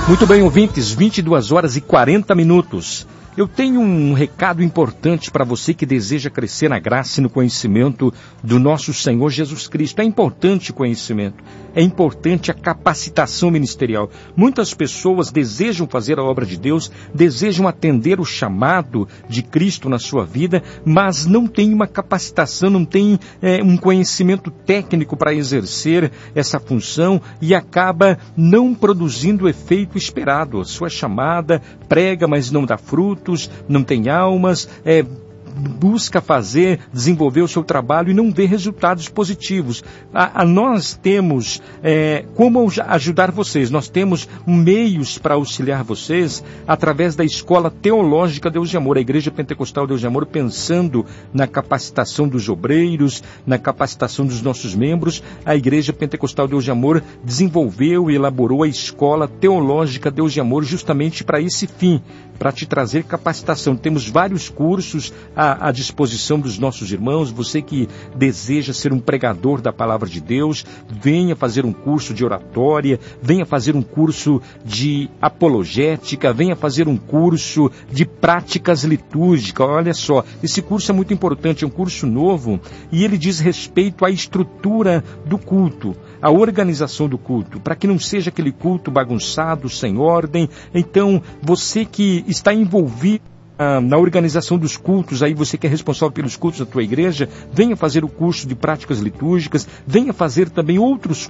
Muito bem, ouvintes, 22 horas e 40 minutos. Eu tenho um recado importante para você que deseja crescer na graça e no conhecimento do nosso Senhor Jesus Cristo. É importante o conhecimento, é importante a capacitação ministerial. Muitas pessoas desejam fazer a obra de Deus, desejam atender o chamado de Cristo na sua vida, mas não tem uma capacitação, não tem um conhecimento técnico para exercer essa função e acaba não produzindo o efeito esperado. A sua chamada prega, mas não dá frutos, não tem almas, busca desenvolver o seu trabalho e não vê resultados positivos. Nós temos como ajudar vocês, nós temos meios para auxiliar vocês através da Escola Teológica Deus de Amor, a Igreja Pentecostal Deus de Amor, pensando na capacitação dos obreiros, na capacitação dos nossos membros. A Igreja Pentecostal Deus de Amor desenvolveu e elaborou a Escola Teológica Deus de Amor justamente para esse fim, para te trazer capacitação. Temos vários cursos à disposição dos nossos irmãos. Você que deseja ser um pregador da palavra de Deus, venha fazer um curso de oratória, venha fazer um curso de apologética, venha fazer um curso de práticas litúrgicas. Olha só, esse curso é muito importante, é um curso novo e ele diz respeito à estrutura do culto, a organização do culto, para que não seja aquele culto bagunçado, sem ordem. Então, você que está envolvido na organização dos cultos, aí você que é responsável pelos cultos da tua igreja, venha fazer o curso de práticas litúrgicas, venha fazer também outros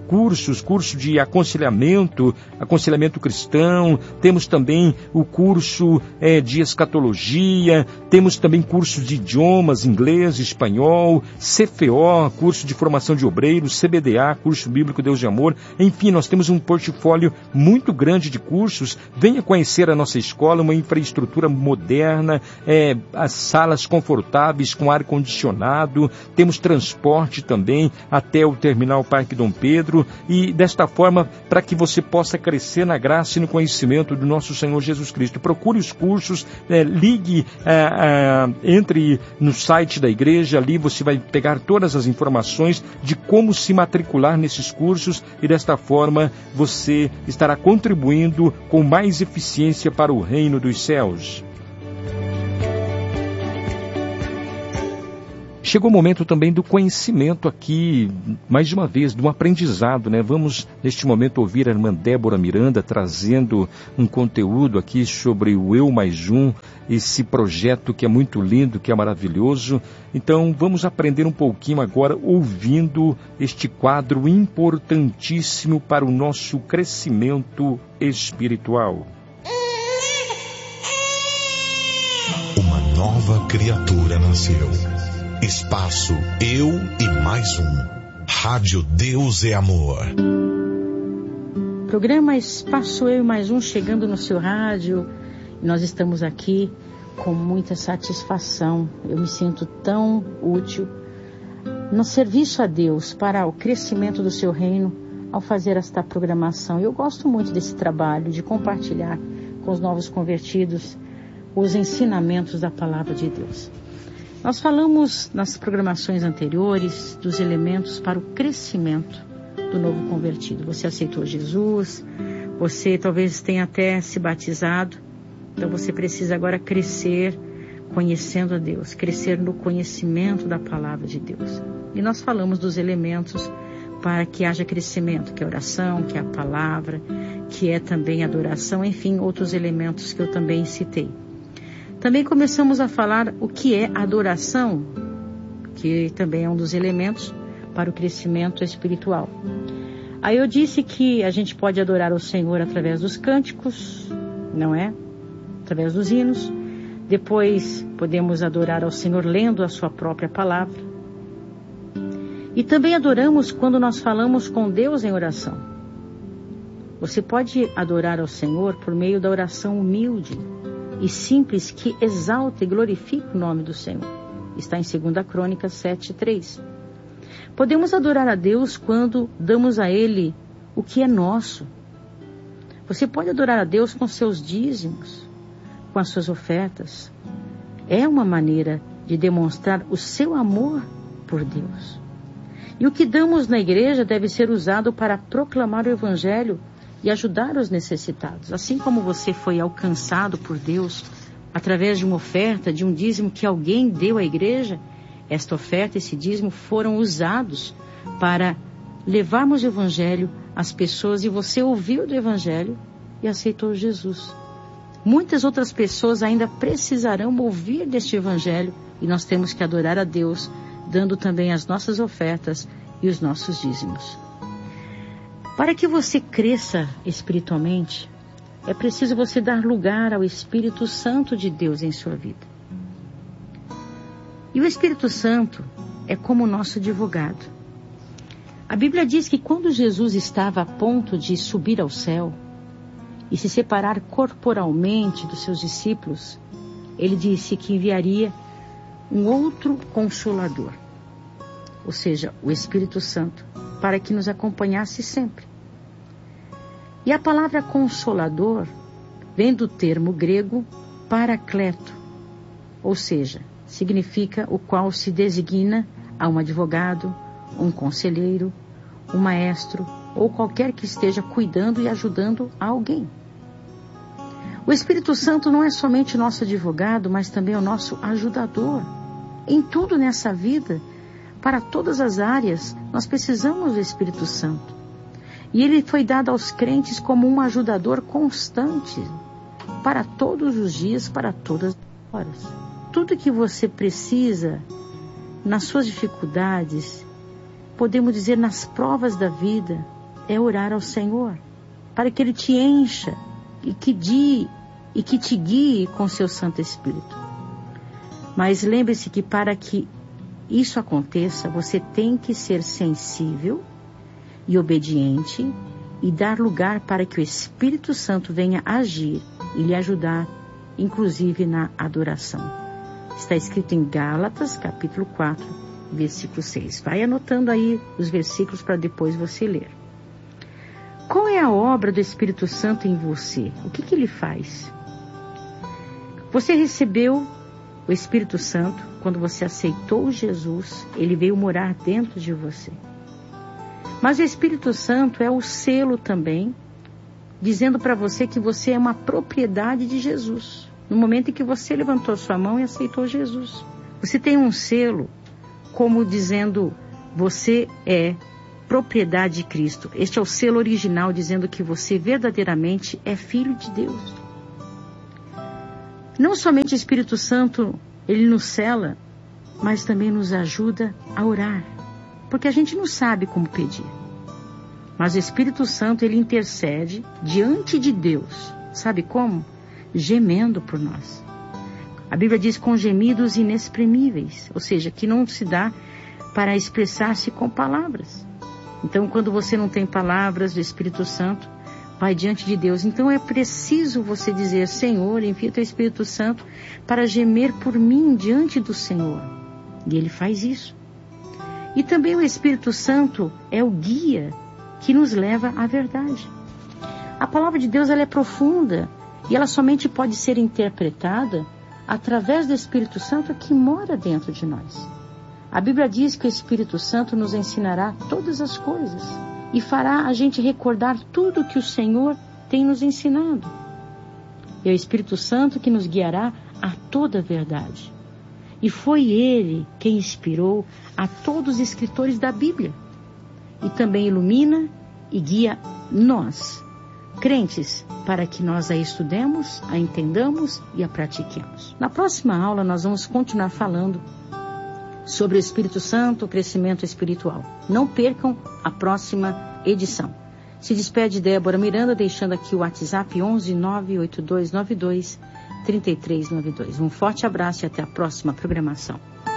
curso de aconselhamento cristão, temos também o curso de escatologia, temos também cursos de idiomas, inglês, espanhol, CFO, curso de formação de obreiros, CBDA, curso bíblico Deus de Amor. Enfim, nós temos um portfólio muito grande de cursos. Venha conhecer a nossa escola, uma infraestrutura moderna, as salas confortáveis com ar-condicionado, temos transporte também até o terminal Parque Dom Pedro, e desta forma, para que você possa crescer na graça e no conhecimento do nosso Senhor Jesus Cristo. Procure os cursos, ligue, entre no site da igreja, ali você vai pegar todas as informações de como se matricular nesses cursos, e desta forma você estará contribuindo com mais eficiência para o reino dos céus. Chegou o momento também do conhecimento aqui, mais de uma vez, do aprendizado, né? Vamos, neste momento, ouvir a irmã Débora Miranda trazendo um conteúdo aqui sobre o Eu Mais Um, esse projeto que é muito lindo, que é maravilhoso. Então, vamos aprender um pouquinho agora, ouvindo este quadro importantíssimo para o nosso crescimento espiritual. Uma nova criatura nasceu. Espaço Eu e Mais Um. Rádio Deus é Amor. Programa Espaço Eu e Mais Um chegando no seu rádio. Nós estamos aqui com muita satisfação. Eu me sinto tão útil no serviço a Deus para o crescimento do seu reino ao fazer esta programação. Eu gosto muito desse trabalho de compartilhar com os novos convertidos os ensinamentos da palavra de Deus. Nós falamos nas programações anteriores dos elementos para o crescimento do novo convertido. Você aceitou Jesus, você talvez tenha até se batizado, então você precisa agora crescer conhecendo a Deus, crescer no conhecimento da palavra de Deus. E nós falamos dos elementos para que haja crescimento, que é a oração, que é a palavra, que é também a adoração, enfim, outros elementos que eu também citei. Também começamos a falar o que é adoração, que também é um dos elementos para o crescimento espiritual. Aí eu disse que a gente pode adorar o Senhor através dos cânticos, não é? Através dos hinos. Depois podemos adorar ao Senhor lendo a sua própria palavra. E também adoramos quando nós falamos com Deus em oração. Você pode adorar ao Senhor por meio da oração humilde e simples que exalta e glorifica o nome do Senhor. Está em 2 Crônicas 7:3. Podemos adorar a Deus quando damos a Ele o que é nosso. Você pode adorar a Deus com seus dízimos, com as suas ofertas. É uma maneira de demonstrar o seu amor por Deus. E o que damos na igreja deve ser usado para proclamar o Evangelho e ajudar os necessitados. Assim como você foi alcançado por Deus através de uma oferta, de um dízimo que alguém deu à igreja, esta oferta, esse dízimo foram usados para levarmos o Evangelho às pessoas, e você ouviu do Evangelho e aceitou Jesus. Muitas outras pessoas ainda precisarão ouvir deste Evangelho, e nós temos que adorar a Deus, dando também as nossas ofertas e os nossos dízimos. Para que você cresça espiritualmente, é preciso você dar lugar ao Espírito Santo de Deus em sua vida. E o Espírito Santo é como o nosso advogado. A Bíblia diz que quando Jesus estava a ponto de subir ao céu e se separar corporalmente dos seus discípulos, ele disse que enviaria um outro Consolador, ou seja, o Espírito Santo, para que nos acompanhasse sempre. E a palavra Consolador vem do termo grego Paracleto, ou seja, significa o qual se designa a um advogado, um conselheiro, um maestro ou qualquer que esteja cuidando e ajudando a alguém. O Espírito Santo não é somente o nosso advogado, mas também o nosso ajudador. Em tudo nessa vida, para todas as áreas, nós precisamos do Espírito Santo. E ele foi dado aos crentes como um ajudador constante, para todos os dias, para todas as horas. Tudo que você precisa, nas suas dificuldades, podemos dizer nas provas da vida, é orar ao Senhor, para que Ele te encha e que te guie com seu Santo Espírito. Mas lembre-se que para que isso aconteça, você tem que ser sensível e obediente e dar lugar para que o Espírito Santo venha agir e lhe ajudar, inclusive na adoração. Está escrito em Gálatas, capítulo 4, versículo 6. Vai anotando aí os versículos para depois você ler. Qual é a obra do Espírito Santo em você? O que ele faz? Você recebeu o Espírito Santo quando você aceitou Jesus, ele veio morar dentro de você. Mas o Espírito Santo é o selo também, dizendo para você que você é uma propriedade de Jesus. No momento em que você levantou sua mão e aceitou Jesus, você tem um selo como dizendo, você é propriedade de Cristo. Este é o selo original dizendo que você verdadeiramente é filho de Deus. Não somente o Espírito Santo, ele nos sela, mas também nos ajuda a orar, porque a gente não sabe como pedir. Mas o Espírito Santo, ele intercede diante de Deus. Sabe como? Gemendo por nós. A Bíblia diz com gemidos inexprimíveis, ou seja, que não se dá para expressar-se com palavras. Então, quando você não tem palavras do Espírito Santo, vai diante de Deus. Então, é preciso você dizer, Senhor, envia o teu Espírito Santo para gemer por mim diante do Senhor. E ele faz isso. E também o Espírito Santo é o guia que nos leva à verdade. A palavra de Deus, ela é profunda e ela somente pode ser interpretada através do Espírito Santo que mora dentro de nós. A Bíblia diz que o Espírito Santo nos ensinará todas as coisas e fará a gente recordar tudo que o Senhor tem nos ensinado. É o Espírito Santo que nos guiará a toda a verdade. E foi Ele quem inspirou a todos os escritores da Bíblia. E também ilumina e guia nós, crentes, para que nós a estudemos, a entendamos e a pratiquemos. Na próxima aula nós vamos continuar falando sobre o Espírito Santo, o crescimento espiritual. Não percam a próxima edição. Se despede Débora Miranda, deixando aqui o WhatsApp 11 98292 3392. Um forte abraço e até a próxima programação.